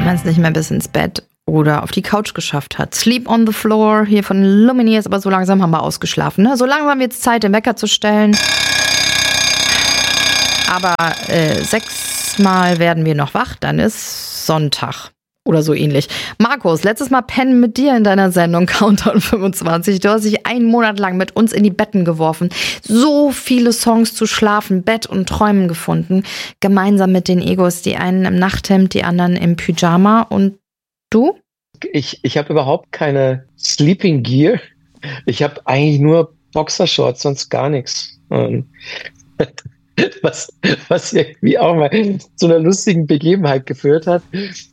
wenn man es nicht mehr bis ins Bett oder auf die Couch geschafft hat. Sleep on the Floor hier von Lumineers, aber so langsam haben wir ausgeschlafen. Ne? So langsam wird es Zeit, den Wecker zu stellen. Aber 6-mal werden wir noch wach, dann ist Sonntag. Oder so ähnlich. Markus, letztes Mal pennen mit dir in deiner Sendung Countdown 25. Du hast dich einen Monat lang mit uns in die Betten geworfen. So viele Songs zu Schlafen, Bett und Träumen gefunden. Gemeinsam mit den Egos. Die einen im Nachthemd, die anderen im Pyjama. Und du? Ich habe überhaupt keine Sleeping Gear. Ich habe eigentlich nur Boxershorts, sonst gar nichts. Was irgendwie auch mal zu einer lustigen Begebenheit geführt hat,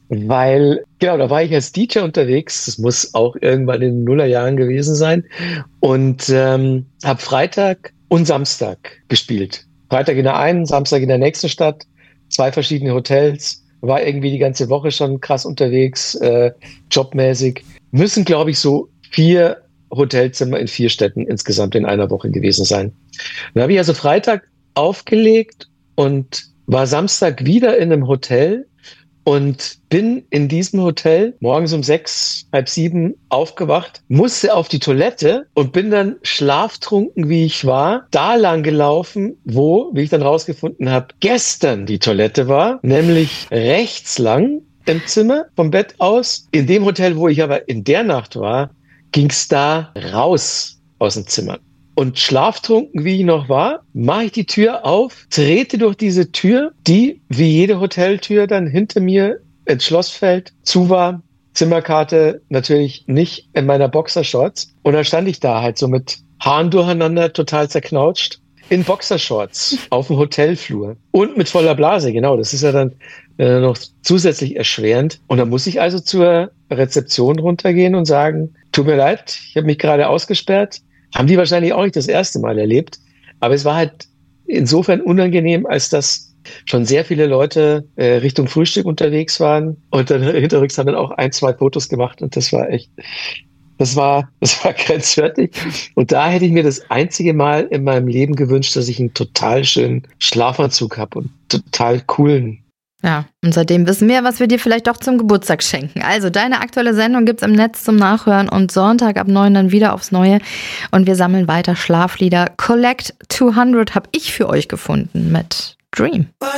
weil, genau, da war ich als DJ unterwegs, das muss auch irgendwann in den Nullerjahren gewesen sein, und habe Freitag und Samstag gespielt. Freitag in der einen, Samstag in der nächsten Stadt, 2 verschiedene Hotels, war irgendwie die ganze Woche schon krass unterwegs, jobmäßig. Müssen, glaube ich, so 4 Hotelzimmer in 4 Städten insgesamt in einer Woche gewesen sein. Dann habe ich also Freitag aufgelegt und war Samstag wieder in einem Hotel und bin in diesem Hotel morgens um 6, halb 7 aufgewacht, musste auf die Toilette und bin dann schlaftrunken, wie ich war, da lang gelaufen, wo, wie ich dann rausgefunden habe, gestern die Toilette war, nämlich rechts lang im Zimmer vom Bett aus. In dem Hotel, wo ich aber in der Nacht war, ging's da raus aus dem Zimmer. Und schlaftrunken, wie ich noch war, mache ich die Tür auf, trete durch diese Tür, die wie jede Hoteltür dann hinter mir ins Schlossfeld zu war. Zimmerkarte natürlich nicht in meiner Boxershorts. Und dann stand ich da halt so mit Haaren durcheinander, total zerknautscht, in Boxershorts auf dem Hotelflur. Und mit voller Blase, genau. Das ist ja dann noch zusätzlich erschwerend. Und dann muss ich also zur Rezeption runtergehen und sagen, tut mir leid, ich habe mich gerade ausgesperrt. Haben die wahrscheinlich auch nicht das erste Mal erlebt. Aber es war halt insofern unangenehm, als dass schon sehr viele Leute Richtung Frühstück unterwegs waren. Und dann hinterrücks haben dann auch 1, 2 Fotos gemacht. Und das war echt, das war grenzwertig. Und da hätte ich mir das einzige Mal in meinem Leben gewünscht, dass ich einen total schönen Schlafanzug habe und total coolen. Ja, und seitdem wissen wir, was wir dir vielleicht doch zum Geburtstag schenken. Also, deine aktuelle Sendung gibt's im Netz zum Nachhören und Sonntag ab 9 dann wieder aufs Neue. Und wir sammeln weiter Schlaflieder. Collect 200 habe ich für euch gefunden mit Dream.